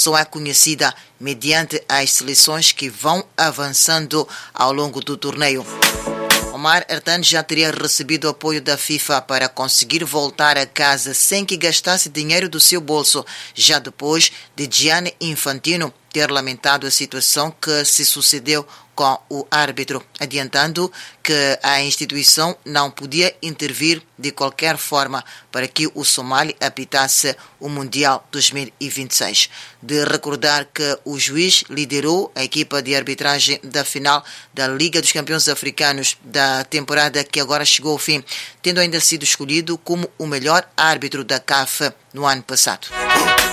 só é conhecida mediante as seleções que vão avançando ao longo do torneio. Omar Ertan já teria recebido apoio da FIFA para conseguir voltar a casa sem que gastasse dinheiro do seu bolso, já depois de Gianni Infantino ter lamentado a situação que se sucedeu com o árbitro, adiantando que a instituição não podia intervir de qualquer forma para que o Somália apitasse o Mundial 2026. De recordar que o juiz liderou a equipa de arbitragem da final da Liga dos Campeões Africanos da temporada que agora chegou ao fim, tendo ainda sido escolhido como o melhor árbitro da CAF no ano passado.